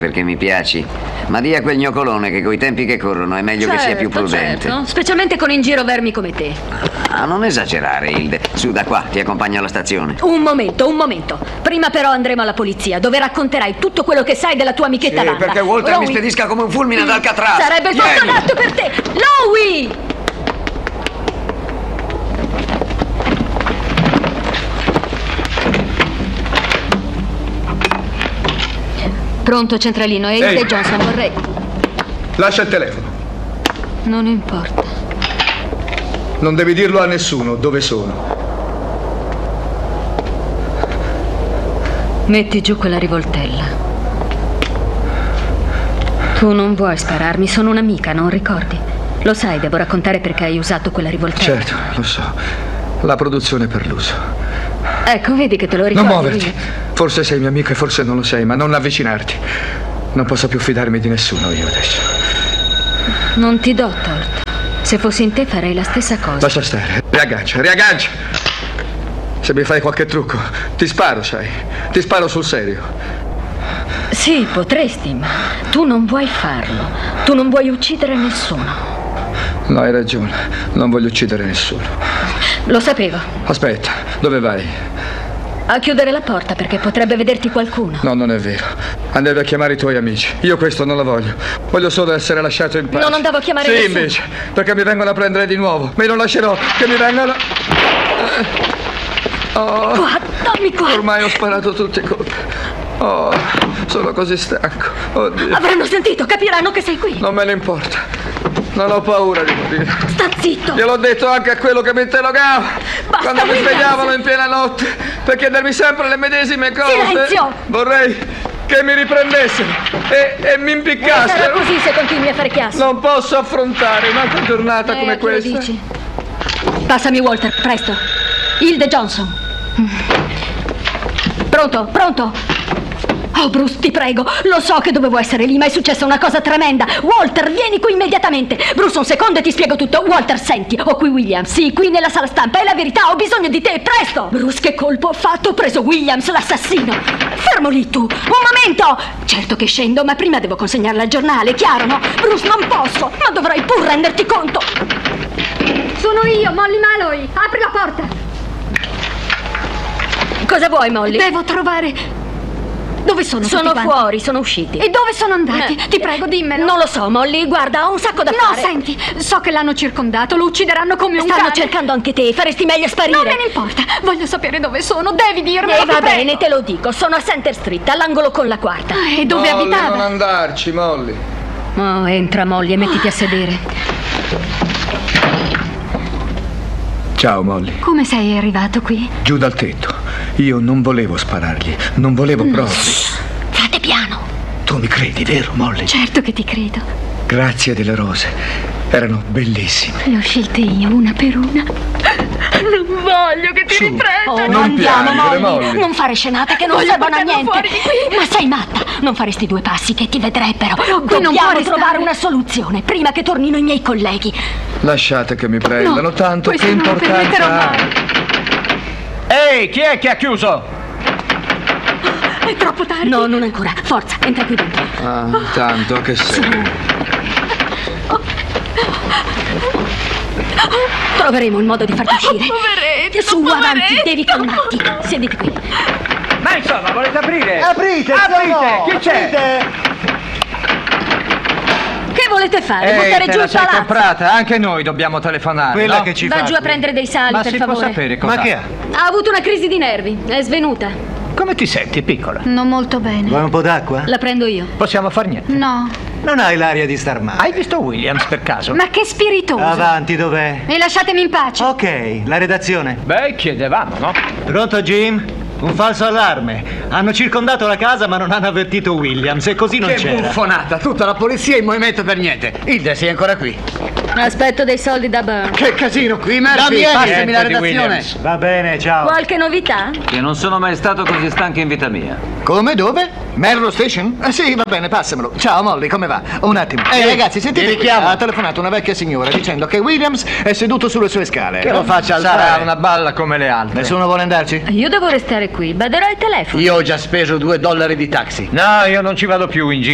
perché mi piaci, ma di a quel gnocolone che coi tempi che corrono è meglio che sia più prudente. Certo, specialmente con in giro vermi come te. Ah, non esagerare, Hilde. Su, da qua, ti accompagno alla stazione. Un momento. Prima però andremo alla polizia, dove racconterai tutto quello che sai della tua amichetta Wanda. Perché Walter mi spedisca come un fulmine ad Alcatraz. Sarebbe il posto adatto per te. Louie! Pronto, centralino, è Hilde Johnson, vorrei... Lascia il telefono. Non importa. Non devi dirlo a nessuno dove sono. Metti giù quella rivoltella. Tu non vuoi spararmi, sono un'amica, non ricordi? Lo sai, devo raccontare perché hai usato quella rivoltella. Certo, lo so. La produzione per l'uso. Ecco, vedi che te lo ricordi. Non muoverti. Forse sei mia amica e forse non lo sei, ma non avvicinarti. Non posso più fidarmi di nessuno io adesso. Non ti do torto. Se fossi in te farei la stessa cosa. Lascia stare. Riaggancia. Se mi fai qualche trucco, ti sparo, sai. Ti sparo sul serio. Sì, potresti, ma tu non vuoi farlo. Tu non vuoi uccidere nessuno. No, hai ragione. Non voglio uccidere nessuno. Lo sapevo. Aspetta, dove vai? A chiudere la porta perché potrebbe vederti qualcuno. No, non è vero. Andavi a chiamare i tuoi amici. Io questo non lo voglio. Voglio solo essere lasciato in pace. Non andavo a chiamare Sì, nessuno. invece, perché mi vengono a prendere di nuovo. Ma io non lascerò che mi vengano... Qua, dammi qua. Ormai ho sparato tutti i colpi. Oh, sono così stanco. Oddio. Avranno sentito, capiranno che sei qui. Non me ne importa. Non ho paura di morire. Sta zitto. Gliel'ho detto anche a quello che mi interrogava. Basta, quando mi Williams. svegliavano in piena notte per chiedermi sempre le medesime cose. Silenzio. Vorrei che mi riprendessero e mi impiccassero. Sarà così se continui a fare chiasso. Non posso affrontare un'altra giornata come a chi lo questa. dici? Passami Walter, presto. Hilde Johnson. Pronto? Oh, Bruce, ti prego. Lo so che dovevo essere lì, ma è successa una cosa tremenda. Walter, vieni qui immediatamente. Bruce, un secondo e ti spiego tutto. Walter, senti, ho qui Williams. Sì, qui nella sala stampa. È la verità, ho bisogno di te, presto. Bruce, che colpo ho fatto? Ho preso Williams, l'assassino. Fermo lì tu. Un momento. Certo che scendo, ma prima devo consegnarla al giornale, chiaro, no? Bruce, non posso, ma dovrai pur renderti conto. Sono io, Molly Malloy. Apri la porta. Cosa vuoi, Molly? Devo trovare... Dove sono tutti Sono quanti? fuori, sono usciti. E dove sono andati? Ti prego, dimmelo. Non lo so, Molly, guarda, ho un sacco da No, fare. senti, so che l'hanno circondato, lo uccideranno come un Stanno cane. cercando anche te, faresti meglio a sparire. Non me ne importa, voglio sapere dove sono, devi dirmelo. E va ti prego. bene, te lo dico, sono a Center Street, all'angolo con la quarta. E dove Molly, abitava? non andarci, Molly. Oh, entra, Molly, e mettiti a sedere. Ciao, Molly. Come sei arrivato qui? Giù dal tetto. Io non volevo sparargli. Non volevo proprio. Fate piano. Tu mi credi, vero, Molly? Certo che ti credo. Grazie delle rose. Erano bellissime. Le ho scelte io, una per una. Non voglio che ti Su. riprenda. Oh, Non andiamo, piangere, Molly. Molly. Non fare scenate che non Voglio servono a portarlo niente. fuori di qui. Ma sei matta, non faresti 2 passi che ti vedrebbero. Qui non può Dobbiamo restare. trovare una soluzione prima che tornino i miei colleghi. Lasciate che mi prendano, No, tanto questo che non lo permetterò importanza ha. mai. Ehi, chi è che ha chiuso? È troppo tardi. No, non ancora. Forza, entra qui dentro. Ah, tanto che sei. Troveremo il modo di farti uscire. Poveretti, Su, poveretti. avanti, devi calmarti. Siediti qui. Ma insomma, volete aprire? Aprite, Chi c'è? Che volete fare? Buttare te giù la il sei palazzo? comprata? Anche noi dobbiamo telefonare, Quella no? che ci Va fa giù a qui. prendere dei sali, Ma per si può favore. sapere cosa? Ma che ha? Ha avuto una crisi di nervi. È svenuta. Come ti senti, piccola? Non molto bene. Vuoi un po' d'acqua? La prendo io. Possiamo far niente. No. Non hai l'aria di star male. Hai visto Williams per caso? Ma che spiritoso. Avanti, dov'è? E lasciatemi in pace. Ok, la redazione. Beh, chiedevamo, no? Pronto, Jim? Un falso allarme. Hanno circondato la casa ma non hanno avvertito Williams e così non Che c'era. buffonata, tutta la polizia in movimento per niente. Hilde, sei ancora qui. Aspetto dei soldi da Burn. Che casino qui, Murphy, Dammi passami la niente di redazione. Williams. Va bene, ciao. Qualche novità? Che non sono mai stato così stanco in vita mia. Come, dove? Merlo Station? Sì, va bene, passamelo. Ciao Molly, come va? Un attimo. Ehi ragazzi, sentite ti qui. richiamo. Ha telefonato una vecchia signora dicendo che Williams è seduto sulle sue scale. Che lo faccia Sarà alzare. una balla come le altre. Nessuno vuole andarci? Io devo restare qui. Baderò il telefono. Io ho già speso $2 di taxi. No, io non ci vado più in giro.